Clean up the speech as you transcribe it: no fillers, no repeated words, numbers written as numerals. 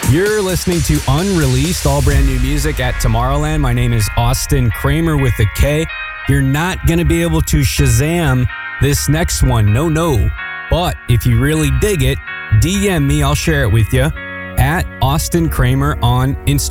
You're listening to Unreleased, all brand new music at Tomorrowland. My name is Austin Kramer with a K. You're not going to be able to Shazam this next one. No. But if you really dig it, DM me. I'll share it with you at Austin Kramer on Instagram.